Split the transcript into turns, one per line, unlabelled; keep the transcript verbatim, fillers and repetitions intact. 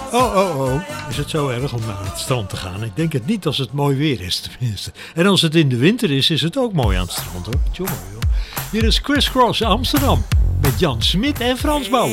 Oh, oh, oh. Is het zo erg om naar het strand te gaan? Ik denk het niet als het mooi weer is, tenminste. En als het in de winter is, is het ook mooi aan het strand, hoor. Tjonge, joh. Hier is Criss Cross Amsterdam met Jan Smit en Frans Bauer.